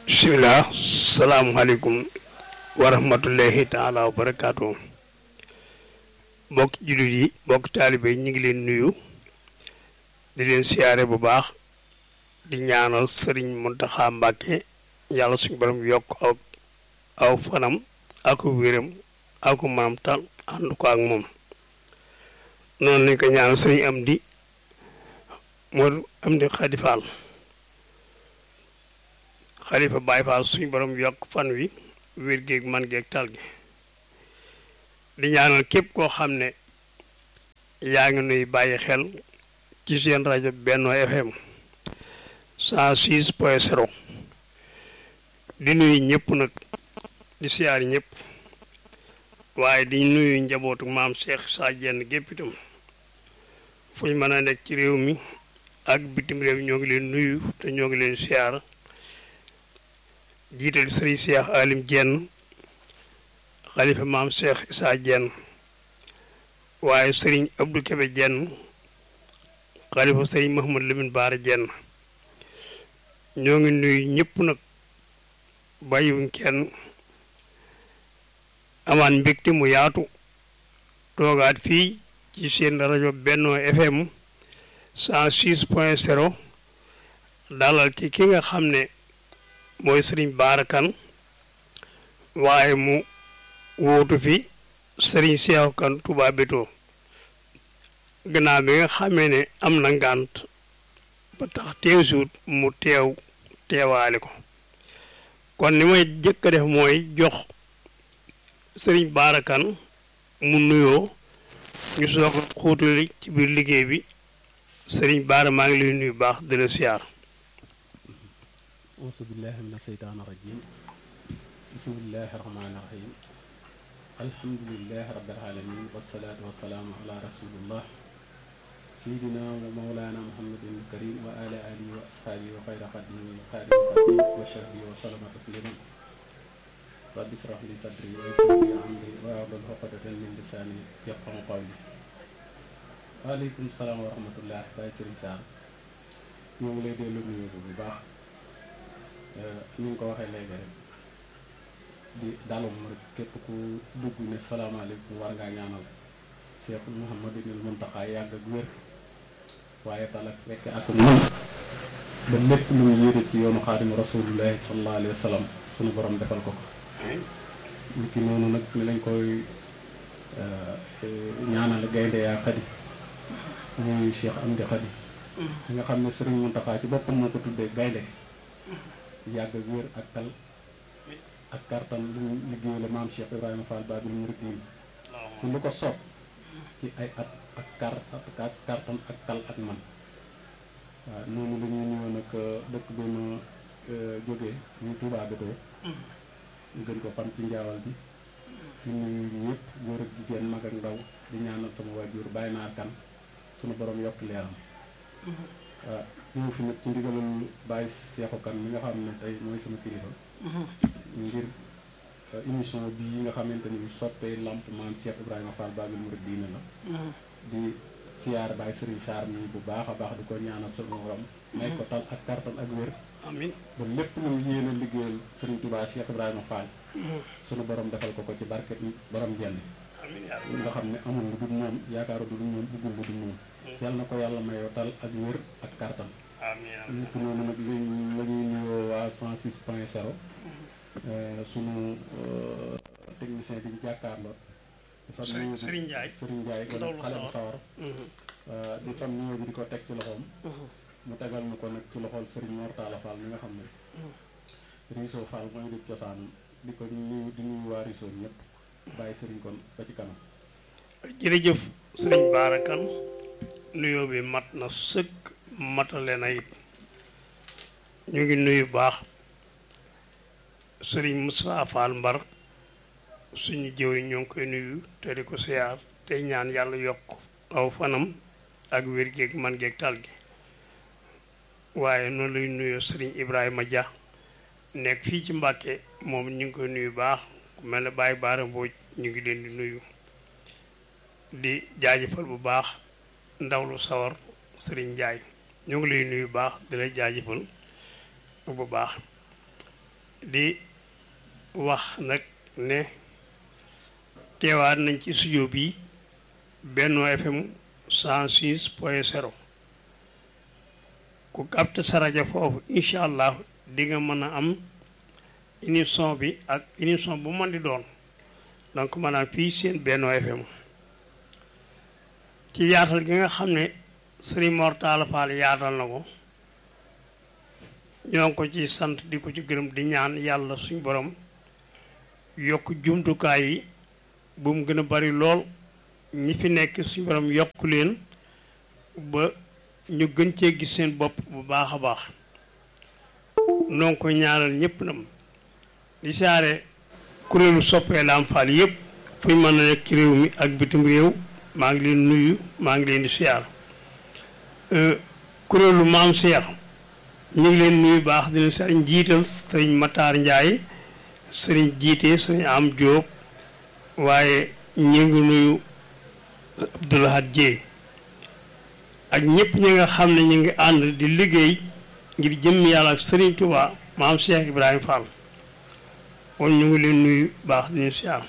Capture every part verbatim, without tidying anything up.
bismillah salaamualeykum wa rahmatullahi taala wa barakaatu mbokk jullit yi mbokk taalibe yi ñu ngi leen nuyu di leen siyaare bu baax di ñaanal sëriñ Muntaxa Mbàkke yàlla suñu borom yokk aw aw fanam ak wéram ak maam tal ànd ko ak moom noonu lañ ko ñaanal sëriñ Amdi moo Amdi Xadi Faal xalifa Baay Faal suñu borom yokk fan wi wér géeg man géeg tal gi di ñaanal képp koo xam ne yaa ngi nuy bàyyi xel ci seen rajo Benno F M cent six point zéro di nuyu ñëpp nag di siyaar ñëpp waaye di nuyu njabootu maam Cheikh Sa Diène gépp itam fu ñu mën a nekk ci réew mi ak bitim réew ñoo ngi leen nuyu te ñoo ngi leen siyaar jiital sëriñ Cheikh Alim Diène xalifa maam Cheikh Sa Diène waaye sëriñ Abdou Kébé Diène xalifa sëriñ Mouhamad Lamine Bara Diène ñoo ngi nuyu ñëpp nag bàyyiwuñ kenn amaan mbégte mu yaatu toogaat fii ci seen rajo Benno F M cent six point zéro dalal ci ki nga xam ne mooy sëriñ Bara Kane waaye mu wóotu fi sëriñ Cheikh Kane Touba Béto gannaaw bi nga xamee ne am na ngànt ba tax teew suut mu teew teewaale ko kon ni may jëkk a def mooy jox sëriñ Bara Kane mu nuyoo ñu soog a xóotali ci biir liggéey bi sëriñ Bara maa ngi lay nuyu baax di la siyaar auzu billahi mina seytaani rajim bismillahi rahmaani rahim alhamdulillahi rabbil alamin wassalaatu wassalaamu ala rasulillah sayyidina wa mawlana muhammadin karim wa ala alihi wa ashaabihi wa xayra xadimi xaadim xadim wa sahbihi wa sallama tasliman rabbi israh li sadri wa yassir li amri wa hlul uqdatan min lisaani yafqahu qawli waaleykum salaam wa rahmatullah Baye Serigne Sarr ñoo ngi lay dellu nuyu bu baax ni nga ko waxee léegi rek di dalum rek képp ku dugg ne salaamaaleykum war ngaa ñaanal Seexul Muhammadinil Muntaxa yàgg ak wér waaye talak rekk ak moom ba lépp lu mu yéete ci yoonu xaadimu rasulullahi sallallahu alayhi wa sallam sunu borom defal ko ko nit ki noonu nag ni lañ koy ñaanal gaynde yaa xadi muy Cheikh Amdi Xadi nga xam ne Sëriñ Muntaxa ci boppam moo ko tuddee gaynde yàgg ak wér ak tal ak kartan lu ñu liggéey la maam Cheikh Ibrahima Fall Babil Mouridine ci lu ko soob ci ay at ak kar ak kartan ak tal ak man waaw noonu la ñuy ñëw nag dëkk bi ma jógee ñu Touba Béto ñu gën ko xam ci njaawal bi ñu nuyu ñëpp góor ak jigéen mag ak ndaw di ñaanal sama waajur bàyyi naa kan sunu borom yokk leeram waaw ñëw fi nag ci ndigalul Baye Seexu Kan mi nga xam ne tey mooy sama kilifa ngir émission bii yi nga xamante ni soppee lamp maam Cheikh Ibrahima Fall Babil Mouridine la di siyaar Baye Serigne Sarr mi bu baax a baax di ko ñaanal sunu borom may ko tal ak kartan ak wér amiin ba lépp lu yéene liggéeyal Serigne Touba Cheikh Ibrahima Fall sunu borom defal ko ko ci barke borom jenn nga xam ne amul lu dul moom yaakaaru du dul moom bëggul lu dul moom yàlla na ko yàlla mayoo tal ak wér ak kartan ñu ko noonu nag li la ñuy nuyoo waa cent six point zéro sunu technicien bi ñu jàkkaarloo dafa nuyu Serigne Ndiaye Serigne Ndiaye kon xale bu sawar di fam nuyoo bi di ko teg ci loxoom mu tegal ñu ko nag ci loxol Serigne Mortala Fall mi nga xam ne Riso Fall mooy di cosaan di ko nuyu di nuyu waa Riso ñëpp bàyyi Serigne kon ba ci kanam jërëjëf Serigne Bara Kane nuyoo bi mat na sëkk matale na it ñu ngi nuyu baax Serigne Moussa Fall Mbar suñu jëwriñ ñoo ngi koy nuyu te di ko siyaar tey ñaan yàlla yokk aw fanam ak wér géeg man géeg tal gi waaye noonu lay nuyoo Serigne Ibrahima Dia nekk fii ci Mbàkke moom ñu ngi koy nuyu baax ku mel ne Baye Baara Mbooj ñu ngi leen di nuyu di jaajëfal bu baax ndaw lu sawar Serigne Ndiaye ñu ngi lay nuyu baax di la jaajëfal bu baax di wax nag ne teewaat nañ ci studio bi Benno F M cent six point zéro ku capte sa rajo foofu incha allah di nga mën a am émission bi ak émission bu mën di doon donc maanaam fii seen Benno F M ci yaatal gi nga xam ne Serigne Mor Talla Fall yaatal na ko ñoo ngi ko ci sant di ko ci gërëm di ñaan yàlla suñ borom yokk jumtukaay yi bu mu gën a bari lool ñi fi nekk suñ borom yokk leen ba ñu gën cee gis seen bopp bu baax a baax noo ngi koy ñaanal ñëpp nam di saare kuréelu soppee Lamp Fall yëpp fu ñu mën a nekk ci réew mi ak bitim réew maa ngi leen nuyu maa ngi leen di siyaar kuréelu maam Cheikh ñu ngi leen nuyu baax dina sëriñ jiital sëriñ Matar Ndiaye sëriñ jiite sëriñ Am Diop waaye ñu ngi nuyu Abdoulahad Dieye ak ñëpp ñi nga xam ne ñu ngi ànd di liggéey ngir jëm yàlla ak sëriñ Touba maam Cheikh Ibrahima Fall kon ñu ngi leen nuyu baax dina siyaar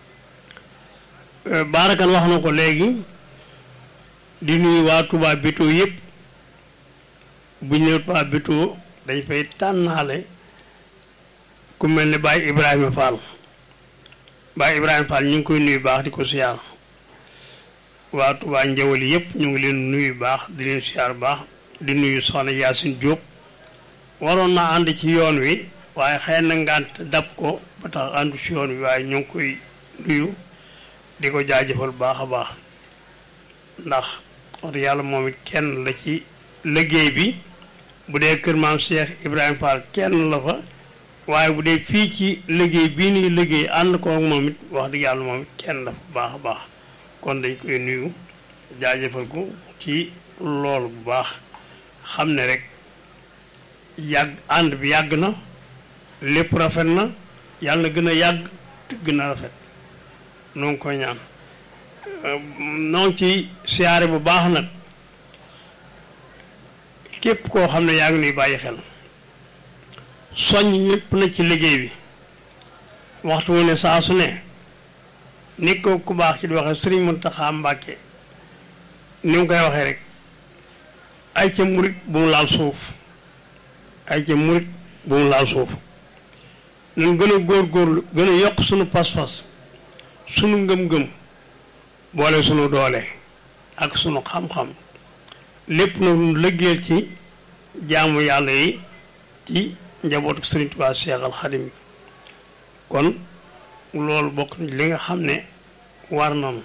baarakan wax na ko léegi di nuyu waa Touba Bétto yëpp bu ñu nee Touba Bétto dañ fay tànnaale ku mel ne Baye Ibrahima Fall Baye Ibrahima Fall ñu ngi koy nuyu baax di ko siyaar waa Touba Njawali yëpp ñu ngi leen nuyu baax di leen siyaar baax di nuyu soxna Yacine Diop waroon na ànd ci yoon wi waaye xëy na ngànt dab ko ba tax àndu ci yoon wi waaye ñu ngi koy nuyu di ko jaajëfal baax a baax ndax wax yàlla moom it kenn la ci liggéey bi bu dee kër maam Cheikh Ibrahima Fall kenn la fa waaye bu dee fii ci liggéey bii nii liggéey ànd ko ak moom it wax dëgg yàlla moom it kenn la fa baax a baax kon dañ koy nuyu jaajëfal ko ci loolu bu baax xam ne rek yàgg ànd bi yàgg na lépp rafet na yàlla gën a yàgg te gën a rafet noo ngi koy ñaan noo ngi ci siyaare bu baax nag képp koo xam ne yaa ngi nuy bàyyi xel soññ ñëpp na ci liggéey bi waxtu wu ne saa su ne ni ko ku baax ci di waxee Sëriñ Muntaxa Mbàkke ni mu koy waxee rek ay ca murit bu mu laal suuf ay ca murit bu mu laal suuf nañ gën a góorgóorlu gën a yokk sunu pas-pas sunu ngëm-ngëm boole sunu doole ak sunu xam-xam lépp na nu lëggeel ci jaamu yàlla yi ci njabootu Sëriñ Tuubaa Seex al Xadim kon loolu bokk na li nga xam ne war nañu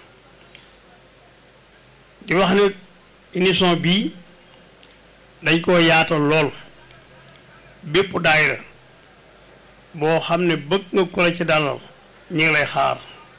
di wax ne émission bii dañ koo yaatal lool bépp daayira boo xam ne bëgg nga ko la ci dalal ñu ngi lay xaar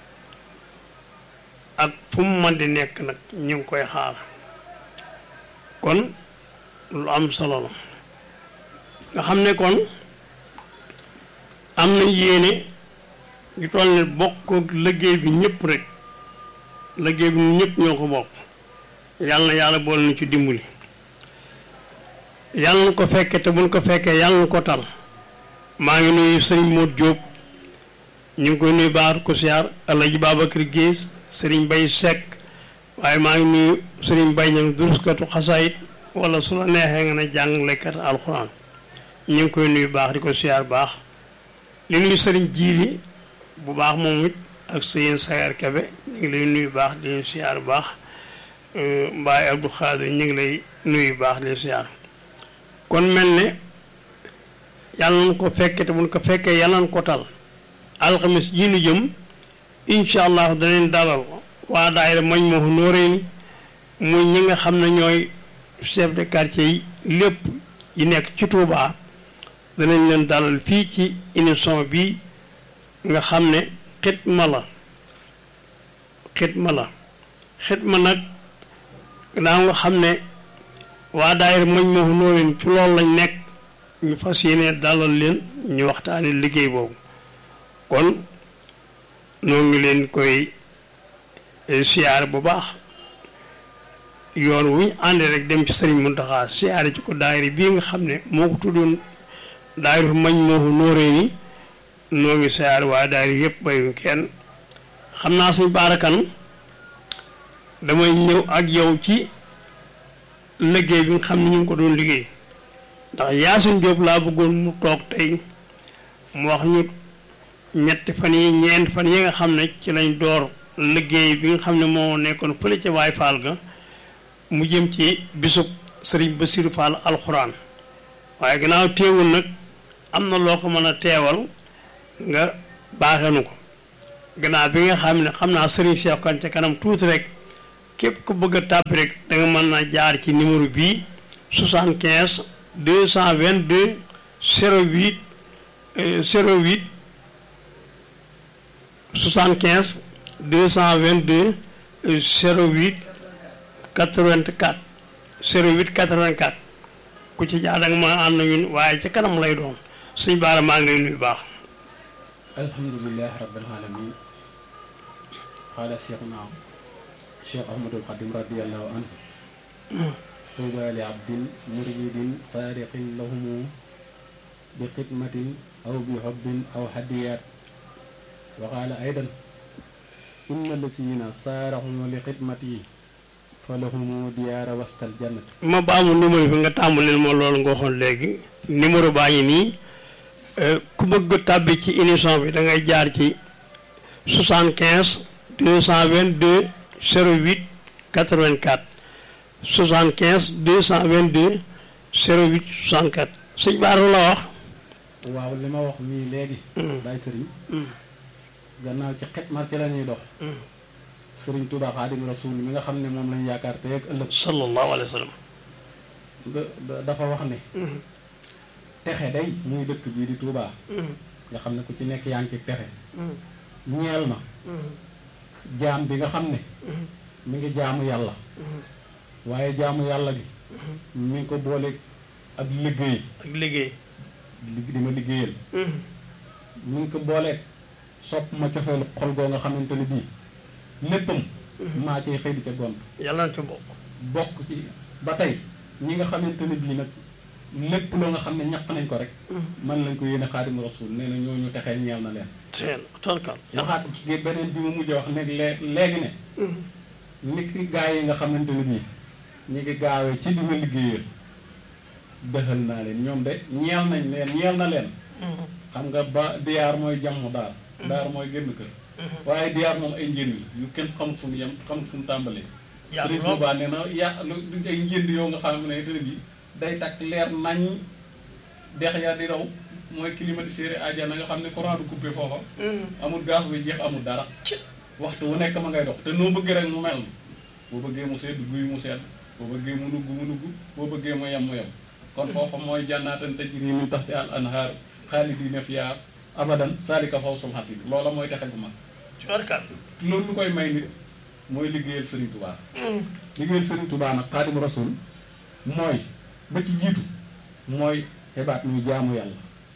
ak fu mu mën di nekk nag ñu ngi koy xaar kon lu am solo la nga xam ne kon am na yéene ñu toll ne bokk liggéey bi ñëpp rek liggéey bi ñëpp ñoo ko bokk yàlla na yàlla boole na ci dimbali yàlla na ko fekke te buñ ko fekkee yàlla na ko tal maa ngi nuyu sëñ Modou Diop ñu ngi koy nuyu baax ko siyaar Alaji Babacar Guèye sëriñ Bay Seck waaye maa ngi nuyu sëriñ Bay ñang duruskatu xasaayit wala su la neexee nga ne jàngalekat alxuraan ñu ngi koy nuyu baax di ko siyaar baax li nuyu sëriñ Jiili bu baax moom it ak sëyeen Sayar Kebe ñu ngi lay nuyu baax di leen siyaar baax Mbaye Abdou Khadir ñu ngi lay nuyu baax di leen siyaar kon mel ne yàlla na ko fekkee te buñ ko fekkee yàlla na ko tal alxamis yi nu jëm incha allah danañ dalal waa daayira Majmahun Nurayni muy ñi nga xam ne ñooy chef de quartier yi lépp yi nekk ci Touba danañ leen dalal fii ci émission bi nga xam ne xitma la xitma la xitma nag gannaaw nga xam ne waa daayira Majmahun Nurayni ci loolu lañ nekk ñu fas yéene dalal leen ñu waxtaane liggéey boobu kon noo ngi leen koy siyaare bu baax yoon wu ñu àndee rek dem ci Sëriñ Muntaxa siyaare ci ko daayira bii nga xam ne moo ko tuddoon daayira mañ moofu nóoree ni noo ngi siyaare waa daayira yëpp bayuñ kenn xam naa suñ baarakan damay ñëw ak yow ci liggéey bi nga xam ne ñu ngi ko doon liggéey ndax Yaasin Jóob laa bëggoon mu toog tey mu wax ñu ñetti fan yi ñeent fan yi nga xam ne ci lañ door liggéey bi nga xam ne moo nekkoon fële ca waay faal ga mu jëm ci bisub sëriñ Basiru Faal alxuraan waaye gannaaw teewul nag am na loo ko mën a teewal nga baaxenu ko gannaaw bi nga xam ne xam naa sëriñ Cheikh Kan ca kanam tuuti rek képp ku bëgg a tàbbi rek da nga mën na jaar ci numéro bii soixante-quinze deux cent vingt-deux zéro huit zéro huit soixante-quinze deux cent vingt-deux zéro huit quatre-vingt-quatre zéro huit quatre-vingt-quatre ku ci jaar ak ma ànd ñun waaye ci kanam lay doon suñ baara maa ngi lay nuyu baax alhamdulilah rabbil alamin qaala cheikhuna cheikh ahmadul xadim radiallahu anhu tuuba li abdin muridin saariqin lahumu bi xidmatin aw bi hobbin aw hadiyat wa qaala aydan inna lasina saaraxumu li xidmati fa lahumu diyaara wastal jannat ma baamu numéro bi nga tàmbaleel ma loolu nga waxoon léegi numéro baa ngi nii ku bëgg tàbbi ci émission bi da ngay jaar ci soixante-quinze deux cent vingt-deux zéro huit quatre-vingt-quatre soixante-quinze deux cent vingt-deux zéro huit soixante-quatre sëñ Baara la wax waaw li ma wax nii léegi daay sëriñ gannaaw ci xidma ci la ñuy dox sëriñ Tuubaa Xaadimu Rasuul mi nga xam ne moom lañ yaakaar te ak ëllëg sallallahu alayhi wa sallam dafa wax ne texe day muy dëkk bii di Tuubaa nga xam ne ku ci nekk yaa ngi ci texe ñeel na jaam bi nga xam ne mi ngi jaamu yàlla waaye jaamu yàlla gi mi ngi ko boole ak liggéey ak liggéey di ma liggéeyal mi ngi ko boole sopp ma cofeelu xol goo nga xamante ne bii léppam maa ciy xëy di ca gont yàlla na ci bokk bokk ci ba tey ñi nga xamante ne bii nag lépp loo nga xam ne ñaq nañ ko rek man lañ ko yéene Xaadimu Rasuul nee na ñooñu texee ñeel na leen teel tolkal waxaat ci beneen bi ma mujj wax ne léegi ne nit ki gaa yi nga xamante ne bii ñu ngi gaawee ci di ma liggéeyal dëxal naa leen ñoom de ñeel nañ leen ñeel na leen xam nga ba diyaar mooy jàmm daal daar mooy génn kër waaye diyaar moom ay njënd yu kenn xamut fu mu yem xamut fu mu tàmbalee Sëriñ Tuubaa nee na ya lu ay njënd yoo nga xam ne te ne bii day takk leer nañ dex ya di raw mooy climatiseur àjjana nga xam ne courant du coupé foofa amul gaz bi jeex amul dara waxtu wu nekk ma ngay dox te noo bëgg rek mu mel boo bëggee mu sedd guy mu sedd boo bëggee mu nugg mu nugg boo bëggee mu yem mu yem kon foofa mooy jannaatan tajrii min tahtihaa al anhaar xaalidiina fiihaa abadan zaalika fawzul hasiib loola mooy texe gu mag loolu lu koy may nit mooy liggéeyal Sëriñ Tuubaa liggéeyal Sëriñ Tuubaa nag Xaadimu Rasuul mooy ba ci jiitu mooy xibaat muy jaamu yàlla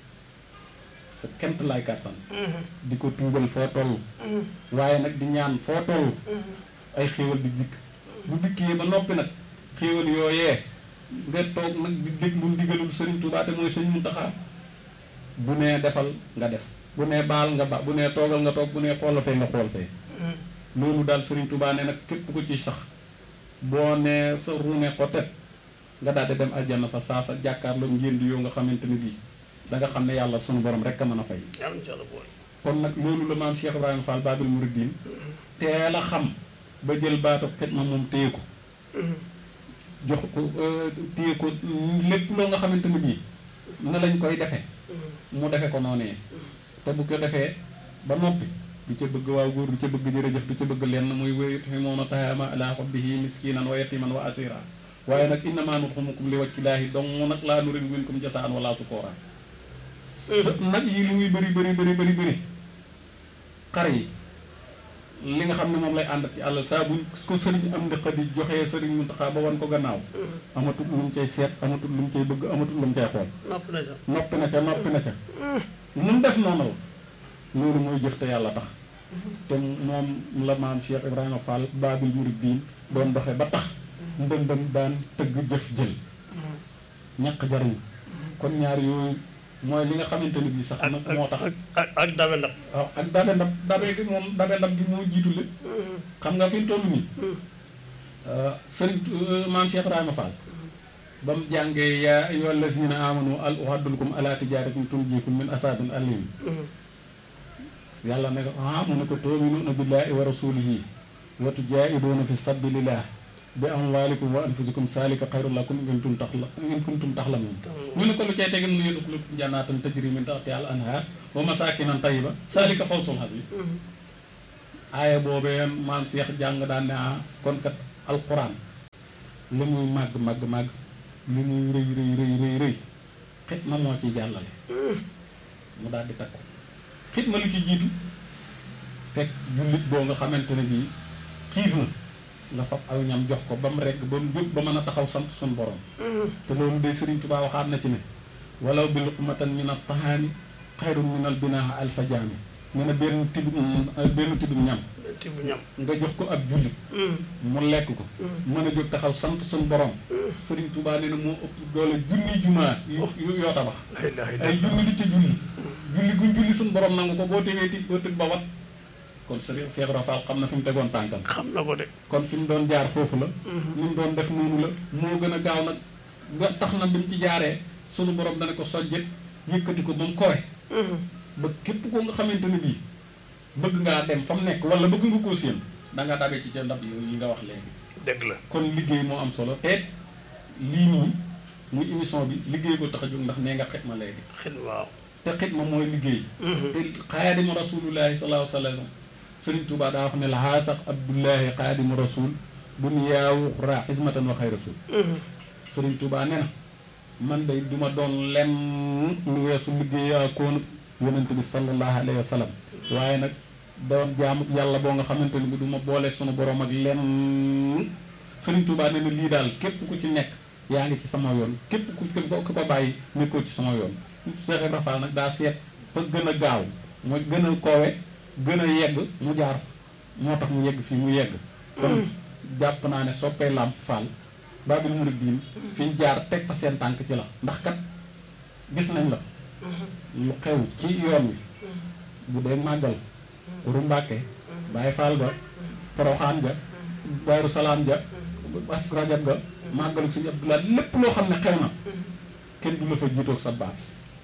sa kemt lay kàttan di ko tuubal foo toll waaye nag di ñaan foo toll ay xéewal di dikk bu dikkee ba noppi nag xéewal yooyee nga toog nag di déglu ndigalul Sëriñ Tuubaa te mooy Sëriñ Muntaxaa bu nee defal nga def bu nee baal nga ba bu nee toogal nga toog bu nee xool fee nga xool fee loolu daal Sëriñ Tuubaa ne nag képp ko ci sax boo nee sa ruune ko tet nga daal di dem aljanna fa saa sa jàkkaarloo njënd yoo nga xamante ne bii da nga xam ne yàlla sunu borom rek a mën a fay kon nag loolu la maam Cheikh Ibrahima Fall Babil Mouridine teel a xam ba jël baatu xidma moom téye ko jox ko téye ko lépp loo nga xamante ne bii na lañ koy defe mu defe ko noonee te bu ko defee ba noppi du ca bëgg waaw góor du ca bëgg jërëjëf du ca bëgg lenn muy wayut'imuuna ta'aama alaa hubbihi miskiinan wa yatiiman wa asiira waaye nag innamaa nut'imukum li wajhillaahi dong nag laa nuriidu minkum jazaa'an wa laa shukuuraa nag yi li muy bëri bëri bëri bëri bëri xar yi li nga xam ne moom lay ànd ci àll saa bu ko sëriñ am ndi xadi joxee sëriñ Muntaxaa ba wan ko gannaaw amatul lu mu cay seet amatul lu mu cay bëgg amatul lu mu cay xool noppi na ca noppi na ca nu mu def noonu la loolu mooy jëf te yàlla tax te moom la maam Cheikh Ibrahima Fall Babil Mouridine doon doxe ba tax ndëndëm daan tëgg jëf jël ñàkk jariñ kon ñaar yooyu mooy li nga xamante ne bii sax ak nag moo tax ak ak dabe ndab. waaw ak dabe ndab dabe gi moom dabe ndab gi moo jiitu le xam nga fi mu toll nii sëriñ maam Cheikh Ibrahima Fall ba mu jàngee yaa ayyuhal lazina amanu al uhaddulukum ala tijaratin tunjikum min asabin alim yàlla ne ko ah mu ne ko tu'minuna billahi wa rasulihi wa tujahiduna fi sabilillah bi amwalikum wa anfusikum salika xayrun lakum in kuntum taxla in kuntum taxlamun ñu ne ko lu cay tegem nu yudxulu jannaatan tajri min tahtiha al anhar wa masakinan tayyiba salika fawzul azim aaya boobee maam Cheikh jàng daan ne ah kon kat alquran li muy màgg màgg màgg li muy rëy rëy rëy rëy rëy xitma moo ciy jàllale mu daal di takku xitma lu ci jiitu fekk jullit boo nga xamante ne bii xiif na nga fab aw ñam jox ko ba mu regg ba mu jóg ba mën a taxaw sant suñu borom te loolu day Sëriñ Tuubaa waxaat na ci ne walaw bi luqmatan min at-tahaani xayrun min al-binaa alfa jaami ne na benn tibbum benn tibbum ñam tibb ñam nga jox ko ab jullit mu lekk ko mën a jóg taxaw sant suñu borom Sëriñ Tuubaa nee na moo ëpp doole junni jumaa yu yoo tabax ay junni li ci julli julli guñ julli suñu borom nangu ko boo tegee ti boo tëg ba wat kon Sëriñ Cheikh Rafal xam na fi mu tegoon tànkam xam na ko de kon fi mu doon jaar foofu la ni mu doon def noonu la moo gën a gaaw nag nga tax na bi mu ci jaaree suñu borom dana ko sojjet yëkkati ko ba mu kowe ba képp ko nga xamante ne bii bëgg ngaa dem fa mu nekk wala bëgg nga koo séen da nga dabe ci ca ndab yooyu yi nga wax léegi dëgg la kon liggéey moo am solo te lii nii muy émission bi liggéey ko tax a jóg ndax nee nga xitma léegi xit waaw te xitma mooy liggéey te xaadimu rasulullahi sallallahu alayhi wa sallam Sëriñ Tuubaa daa wax ne la haa sax abdullahi xaadimu rasul duniyaawu xuraa xismatan wa xay rasul Sëriñ Tuubaa ne na man day duma doon lenn lu weesu liggéeyaa koonu yonent bi sallallahu alayhi wa sallam waaye nag doon jaamu yàlla boo nga xamante ni bi du ma boole sunu borom ak lenn Sëriñ Tuubaa ne na lii daal képp ku ci nekk yaa ngi ci sama yoon képp ku ku ko bàyyi nekkoo ci sama yoon Cheikh Ibra Fall nag daa seet fa gën a gaaw mu gën a koowe gën a yegg mu jaar moo tax mu yegg fii mu yegg kon jàpp naa ne soppee Lamp Fall Babil Mouridine fi ñu jaar teg fa seen tànk ci la ndax kat gis nañ la lu xew ci yoon wi bu dee màggal Uru Mbàkke Baay Faal ga Poroxaan ga Bayru Salaam ja Bas Rajab ga màggalu Sëñ Abdoulaye lépp loo xam ne xew na kenn du la fa jiitoog sa baas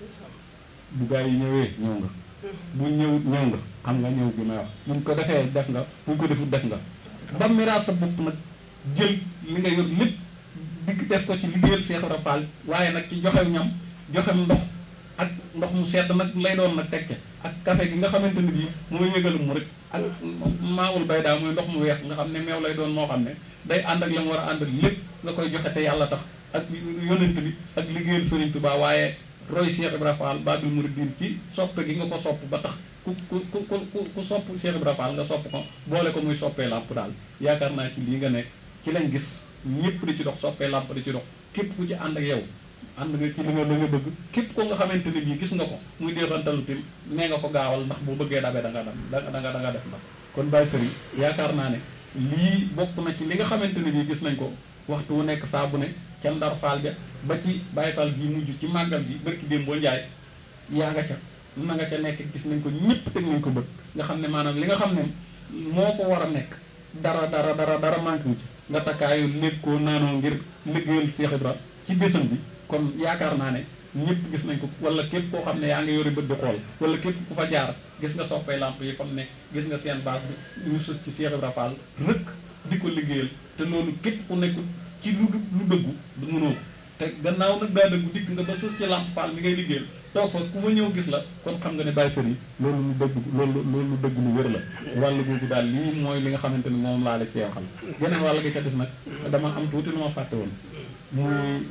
bu gaa yi ñëwee ñëw nga bu ñëwut ñëw nga xam nga ñëw gi may wax buñ ko defee def nga buñ ko defut def nga ba miraas sa bopp nag jël li nga yor lépp digg def ko ci liggéeyal Cheikh Ibra Fall waaye nag ci joxew ñam joxem ndox ak ndox mu sedd nag lay doon nag teg ca ak café gi nga xamante ne bii mooy yëgalu mu rek ak maawul bay daa mooy ndox mu weex nga xam ne meew lay doon moo xam ne day ànd ak la mu war a ànd ak lépp nga koy joxe te yàlla tax ak yonent bi ak liggéeyal Sëriñ Tuubaa waaye roy Cheikh Ibra Fall Babil Mouridine ci sopp gi nga ko sopp ba tax ku ku ku ku ku sopp Cheikh Ibra Fall nga sopp ko boole ko muy soppee làmp daal yaakaar naa ci lii nga nekk ci lañ gis ñëpp di ci dox soppee làmp di ci dox képp ku ci ànd ak yow ànd nga ci li nga la nga bëgg képp ko nga xamante ne bii gis nga ko muy déexantalu tim nee nga ko gaawal ndax boo bëggee dabee da nga dam da nga da nga def ndax kon Baye Serigne yaakaar naa ne lii bokk na ci li nga xamante ne bii gis nañ ko waxtu wu nekk saa bu ne ca Ndar Fall ja ba ci Baye Fall bii mujj ci màggal bi bërki déem boo njaay yaa nga ca na nga ca nekk gis nañ ko ñëpp teg nañ ko bët nga xam ne maanaam li nga xam ne moo fa war a nekk dara dara dara dara manqué wu ci nga takkaayu lékkoo naanoo ngir liggéeyal Cheikh Ibra ci bésam bi kon yaakaar naa ne ñëpp gis nañ ko wala képp koo xam ne yaa ngi yori bët di xool wala képp ku fa jaar gis nga soppay lamp yi fa mu nekk gis nga seen base bi ñu sus ci Cheikh Ibra Fall rëkk di ko liggéeyal te loolu képp ku nekkul ci lu lu dëggu du mënoo ko te gannaaw nag daa dëggu dikk nga ba sës ci Lamp Fall mi ngay liggéeyal toog fa ku fa ñëw gis la kon xam nga ne Baye Serigne loolu lu dëgg loolu loolu lu dëgg lu wér la wàllu googu daal lii mooy li nga xamante ni moom laa la cee waxal geneen wàll gi ca des nag dama am tuuti lu ma fàtte woon muy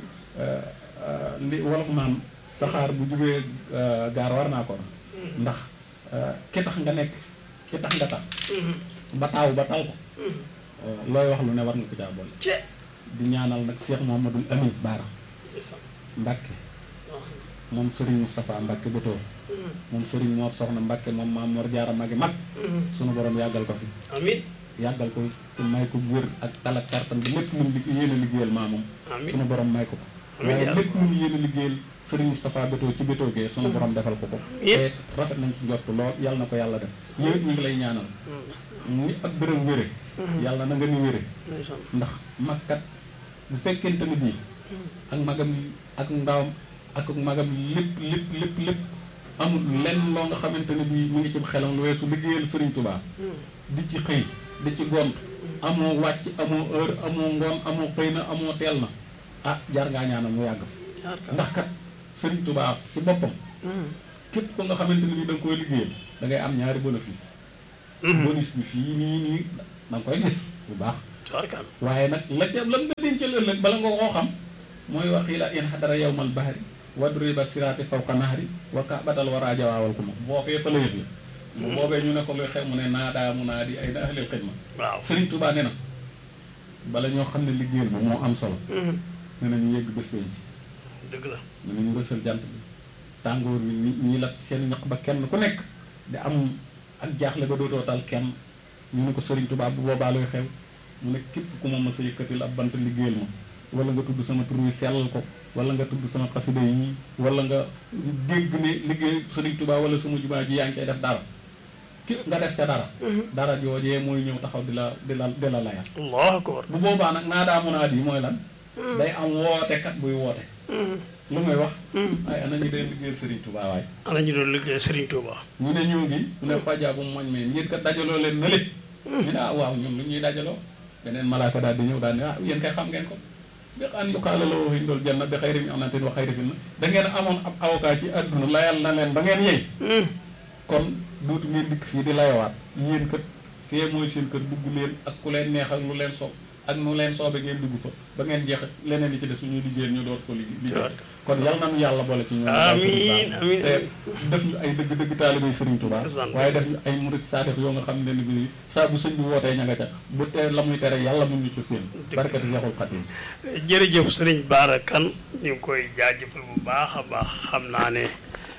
li wolof naan saxaar bu jugee gaar war naa ko ndax ki tax nga nekk ki tax nga tax ba taaw ba tal ko looy wax lu ne war nga ko caa boole di ñaanal nag Cheikh Mouhamadoul Amine Bara Mbacke moom Serigne Moustapha Mbacke Boto moom Serigne Mor Soxna Mbacke moom Maam Mor Jaara magi mag sunu borom yàggal ko fi amiin yàggal ko te may ko wér ak talak kartan bi lépp lu mu yéen a liggéeyal maamam sunu borom may ko ko waaye lépp lu mu yéen a liggéeyal Serigne Moustapha Bétoo ci Bétoo gee sunu borom defal ko ko te rafet nañ ci njort lool yàlla na ko yàlla def yow it ñu ngi lay ñaanal ni ak bërëm wére yàlla na nga ni wére ndax magkat bu fekkente ni bii ak magam ak ndawam ak magam lépp lépp lépp lépp amul lenn loo nga xamante ne bii mu ngi ci xelam lu weesu liggéeyal Serigne Touba di ci xëy di ci gont amoo wàcc amoo heure amoo ngoon amoo xëy na amoo teel na ah jar ngaa ñaanal mu yàgg ndax kat Serigne Touba ci boppam képp ko nga xamante ne bii da nga koy liggéeyal da ngay am ñaari bénéfice bonus bi fii nii nii da nga koy gis bu baax waaye nag la ca lan nga dencal ëllëg bala nga koo xam mooy waxiila in xadara yawmal bahri wadriba siraati fawqa nahri wa kaabatal wara jawaawal ko ma boo fee fa la yëg la bu boobee ñu ne ko luy xew mu ne naadaa mu naa di ay na ahlil xidma waaw Serigne Touba ne na bala ñoo xam ne liggéeyal bi moo am solo ne na ñu yegg bés ci dëgg la ne na ñu rësal jant bi tàngoor bi ñi ñi lab seen ñaq ba kenn ku nekk di am ak jaaxle ba dootoo tal kenn ñu ne ko Serigne Touba bu boobaa luy xew mu ne képp ku ma mës a yëkkatil ab bant liggéeyal ma wala nga tudd sama tur wi sellal ko wala nga tudd sama xasida yi wala nga dégg ne liggéey Serigne Touba wala sama jumaa ji yaa ngi koy def dara ki nga def ca dara dara joojee mooy ñëw taxaw di la di la di la layal Allahu akbar bu boobaa nag naa daa munaat yi mooy lan day am wootekat buy woote lu may wax ay ana ñu doon liggéeyal Serigne Touba waay ana ñu doon liggéeyal Serigne Touba ñu ne ñëw gi mu ne fajaa bu moñ mee yéen kat dajaloo leen na lé ñu ne ah waaw ñun lu ñuy dajaloo beneen malaaka daal di ñëw daal ne ah yéen kay xam ngeen ko bi an yuqaala lahu hindul janna bi xayri mi'natin wa xayri finna da ngeen amoon ab avocat ci àdduna layal na leen ba ngeen yey kon dootu ngeen dikk fii di layawaat yéen kat fee mooy seen kër dugg leen ak ku leen neex ak lu leen soob ak nu leen soobee ngeen dugg fa ba ngeen jeex leneen li ci des suñuy liggéeyal ñu doot ko liggéey kon yal na nu yàlla boole ci ñoom amiin amiin te def ñu ay dëgg dëgg taalibay Serigne Touba waaye def ñu ay murid saadix yoo nga xam ne ni bi saa bu sëñ bi wootee ña nga ca bu te la muy tere yàlla mun ñu ci seen barkati Seexul Xadiim jërëjëf Serigne Bara Kane ñu ngi koy jaajëfal bu baax a baax xam naa ne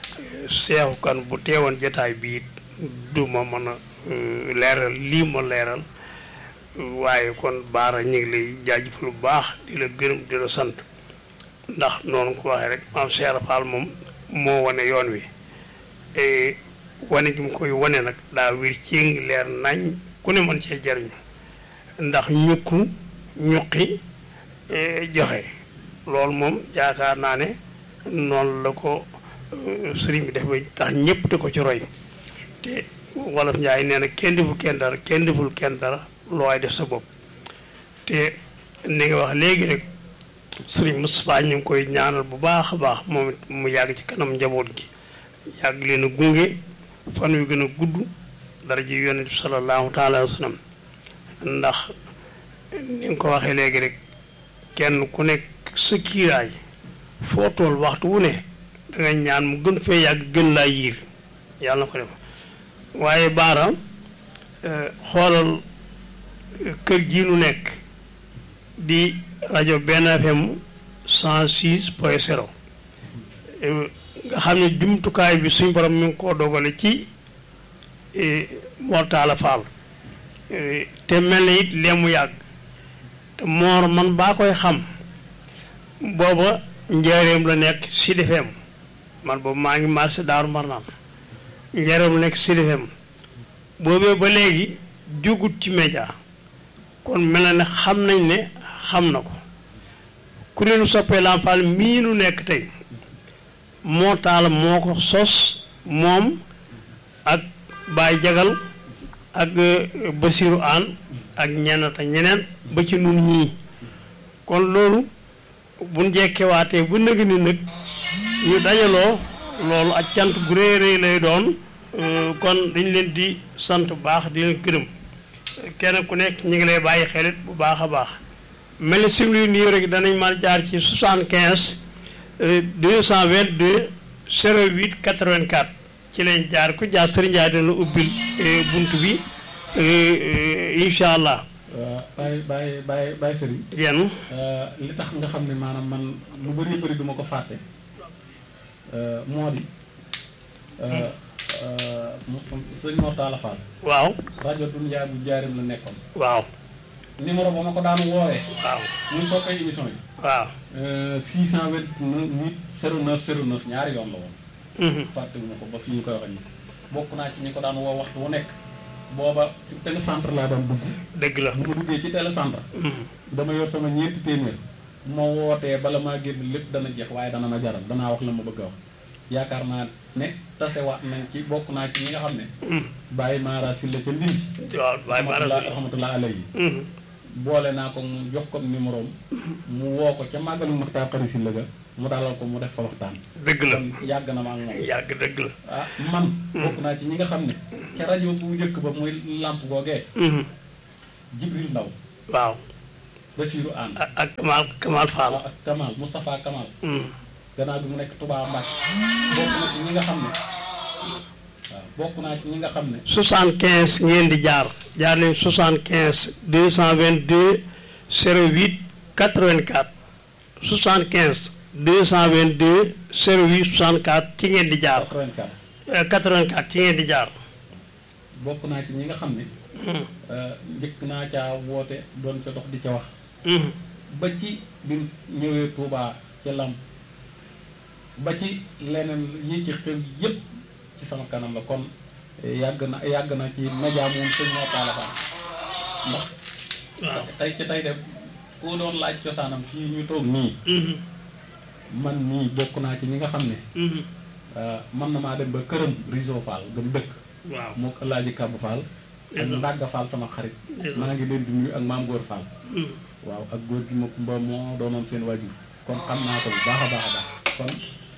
Seexu Kane bu teewoon jotaay bi du ma mën a leeral lii ma leeral waaye kon Bara ñu ngi lay jaajëfal bu baax di la gërëm di la sant ndax noonu ko waxee rek maam Cheikh Fall moom moo wane yoon wi wane gi mu koy wane nag daa wir ci ngi leer nañ ku ne mën cee jariñu ndax ñukku ñuqi joxe loolu moom yaakaar naa ne noonu la ko sëriñ bi def ba tax ñëpp di ko ci roy te wolof Njaay nee na kenn deful kenn dara kenn deful kenn dara looy def sa bopp te ni nga wax léegi rek sëriñ Moustapha ñu ngi koy ñaanal bu baax a baax moom it mu yàgg ci kanam njaboot gi yàgg leen a gunge fan wi gën a gudd dara ji yonent bi sallallahu taala wa sallam ndax ni nga ko waxee léegi rek kenn ku nekk sa kiiraay foo tool waxtu wu ne dangay ñaan mu gën fee yàgg gën laa yiir yàlla na ko def waaye Bara xoolal kër gii nu nekk di rajo benn F M cent six point zéro nga xam ne jumtukaay bi suñ borom mi ngi koo dogale ci Mortala Fall te mel na it lee mu yàgg te moor man baa koy xam booba njaareem la nekk Sud F M man boobu maa ngi marché Daaru Marnaan njaareem la nekk Sud F M boobee ba léegi jógut ci média kon mel na ne xam nañ ne xam na ko kuréelu soppee Lamp Fall mii nu nekk tey moo taala moo ko sos moom ak Baye Jagal ak Basiru Aan ak ñenn te ñeneen ba ci nun ñii kon loolu bu njekkewaatee bu nëg ni nag ñu dajaloo loolu ak cant gu rëy rëy lay doon kon dañ leen di sant bu baax di leen gërëm kenn ku nekk ñu ngi lay bàyyi xelit bu baax a baax mel ni simli nii rek danañ mën jaar ci soixante-quinze deux cent vingt-deux zéro huit quatre-vingt-quatre ci lañ jaar ku jaar Serigne Ndiaye dana ubbil bunt bi incha allah. bàyyi bàyyi bàyyi bàyyi Serigne. jenn li tax nga xam ne maanaam man lu bëri bëri duma ko fàtte moo di sëñ Mortala Fall. waaw rajo Dunya bu Njaareem la nekkoon. waaw. numéro ba ma ko daan woowee. waaw muy soppee émission yi. waaw. six cent vingt-neuf zéro neuf zéro neuf ñaari yoon la woon. fàttewuma ko ba fi ñu koy waxee nii bokk naa ci ñi ko daan woo waxtu wu nekk booba ci télécentre laa daan dugg. dëgg la bu ma duggee ci télécentre. dama yor sama ñeenti téeméer bu ma wootee bala maa génn lépp dana jeex waaye dana ma jaral danaa wax la ma bëgg a wax yaakaar naa ne tasewaat nañ ci bokk naa ci ñi nga xam ne. Baye Mara Sylla ca Ndindi. waaw Baye Mara Sylla rahmatulah alayhi boole naa ko mu jox ko numéro mu woo ko ca màggalu Maxtaar Xari Sylla ga mu dalal ko mu def fa waxtaan. dëgg la kon yàgg na ma ak moom. yàgg dëgg la. ah man. bokk naa ci ñi nga xam ne. ca rajo bu njëkk ba muy lamp googee. Jibril Ndaw. waaw. Basiiru Aan. ak ak Kamal Kamal Fall. ak Kamal Moustapha Kamal. gannaaw bi mu nekk Touba Mbacke. bokk na ci ñi nga xam ne. waaw bokk naa ci ñi nga xam ne. soixante-quinze ngeen di jaar. jaar leen soixante-quinze deux cent vingt-deux zéro huit quatre-vingt-quatre soixante-quinze deux cent vingt-deux zéro huit soixante-quatre ci ngeen di jaar. quatre-vingt-quatre. quatre-vingt-quatre ci ngeen di jaar. bokk naa ci ñi nga xam ne. njëkk naa caa woote doon ca dox di ca wax. ba ci bi ñëwee Touba ca lamp ba ci leneen yi ci xew yépp ci sama kanam la kon yàgg na yàgg na ci média moom sëñ moo taala baax ndax. waaw tey ci tey de koo doon laaj cosaanam fii ñu toog nii. man nii bokk naa ci ñi nga xam ne. man na maa dem ba këram Riso Fall gëm dëkk. waaw moo ko laaji Kàbb Fall. ak Ndagga Fall sama xarit. maa ngi leen di nuyu ak maam Góor Fall. waaw ak góor gi ma kumba moo doonoon seen wajur kon xam naa ko bu baax a baax a baax kon.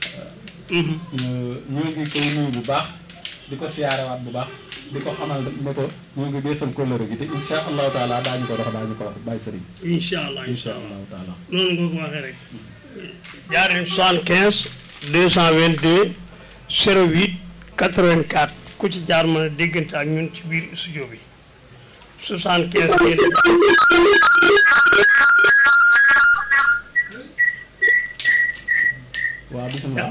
ñoo ngi koy nuyu bu baax di ko siyaarewaat bu baax di ko xamal ne ko ñoo ngi beesal kóllëre gi te incha allahu taala daañu ko dox daañu ko wax bàyyi sëriñ. incha allah incha allahu taala. noonu nga ko waxee rek. jaaree soixante-quinze deux cent vingt-deux zéro huit quatre-vingt-quatre ku ci jaar mën a déggante ak ñun ci biir studio bi soixante-quinze ngeen di waaw bisimilah.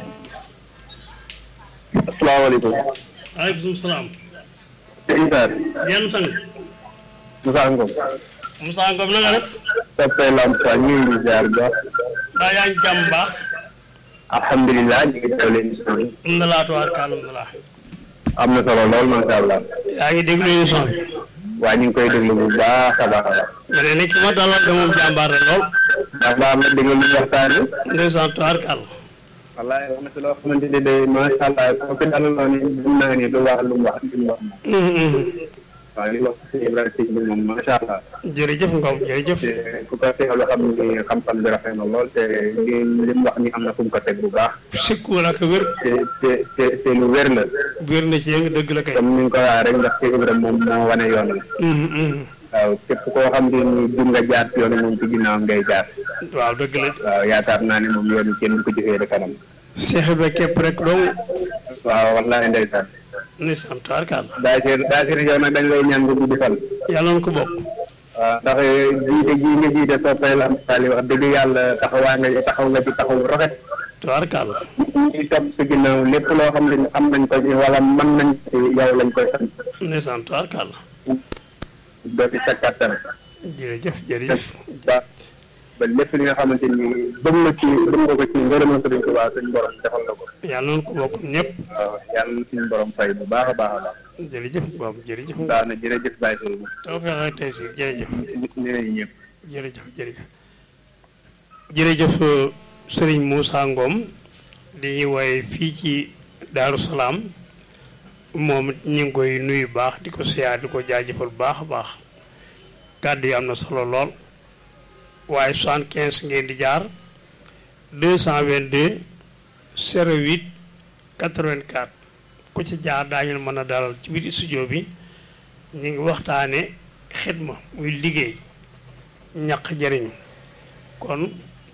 asalaamaaleykum. waaleykum salaam. sëñ Saar. yan sang. Moussa Ngom. Moussa Ngom na nga def. soppee Lamp Fall ñu ngi ziar bu baax. daa yaa ngi jàmm baax. alhamdulilah ñu ngi teewle émission bi. alhamdulilah tubaarkalla alhamdulilah. am na solo lool macha allah. yaa ngi déglu émission bi. waa ñu ngi koy déglu bu baax a baax a baax. ma ne ni ki ma dalal de moom jàmbaar la lool. ndax daa am na déglu lu waxtaanee. ndeysaan tubaarkalla. wallaay wax na si loo xamante ni de macha allah koo fi dalaloon ni gëm naa ni du wax lu mu wax li mu wax moom. waaw li wax si Ibrahima Sy bi moom macha allah. jërëjëf Ngom jërëjëf. te ku ko teewlu xam ni xam-xam bi rafet na lool te li li mu wax ni am na fu mu ko teg bu baax. sikku la ko wér. te te te te lu wér la. wér na ci yëngu dëgg la kay. comme ni nga ko waxee rek ndax si Ibrahima moom moo wane yoon la. waaw képp koo xam ne ni jur nga jaar yoon moom ci ginnaawam ngay jaar. waaw dëgg la. waaw yaakaar naa ne moom yoon kenn du ko jëfee de kanam. Seex Ibra képp rek dong. waaw wallaahi ndeysaan. ndeysaan tubaarkalla. daa si daa si yow nag dañ lay ñaan nga guddi fan. yàlla na ko bokk. waaw ndax jiite ji nga jiite soppay Lamp Fall wax dëgg yàlla taxawaa nga taxaw nga ci taxaw rafet. tubaarkalla. ñuy topp si ginnaaw lépp loo xam ne am nañ ko ci wala mën nañ ci yow lañ koy sant. ndeysaan tubaarkalla. doo ci sa kattan. jërëjëf jërëjëf. ba ba lépp li nga xamante ni bëgg nga ci bëgg nga ko ci ngërëmal Sëriñ Tuubaa suñu borom defal na ko. yàlla na ko bokk ñëpp. waaw yàlla na suñu borom fay bu baax a baax a baax. jërëjëf Ngom jërëjëf. daa na jërëjëf Baye Sow. tawfeex ak taysiir jërëjëf. nit ñi ñëpp. jërëjëf jërëjëf. jërëjëf Serigne Moussa Ngom di waaye fii ci Daaru Salaam moom it ñu ngi koy nuyu baax di ko siyaar di ko jaajëfal bu baax a baax kàddu yi am na solo lool waaye soixante-quinze ngeen di jaar deux cent vingt-deux zéro huit quatre-vingt-quatre ku ci jaar daañu mën a dalal ci biir studio bi ñu ngi waxtaane xidma muy liggéey ñaq jëriñu kon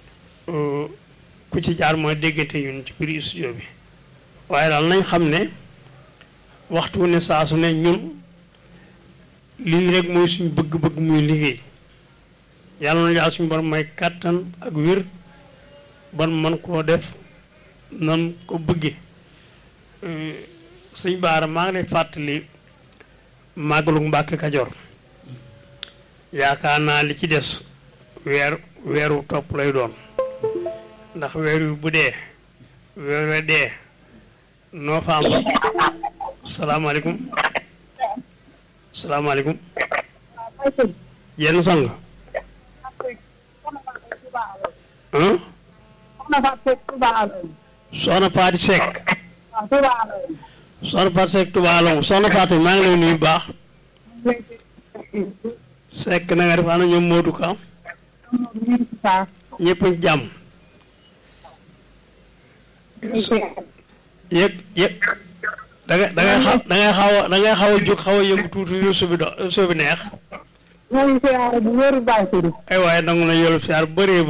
ku ci jaar mooy déggante ñun ci biir studio bi waaye daal nañ xam ne waxtu ne saa su ne ñun lii rek mooy suñu bëgg-bëgg muy liggéey yàlla na yàlla suñu borom may kàttan ak wér ban man koo def nan ko bëgge sëñ Baara maa ngi lay fàttali màggalu Mbàkke Kajoor yaakaar naa li ci des weer weeru topp lay doon ndax weer wi bu dee weer we dee novembre salaamaaleykum salaamaaleykum yenn sang ah soxna Faati Seck soxna Faati Seck Touba Alongo soxna Faati maa ngi lay nuyu bu baax Seck na nga def ana ñoom Modou Ka ñëpp a jàmm yëg yëg da ngay da ngay xaw da ngay xaw a da ngay xaw a jóg xaw a yëngu tuuti yu subi do subi neex ay waaye nangu na yolu siyaar bëree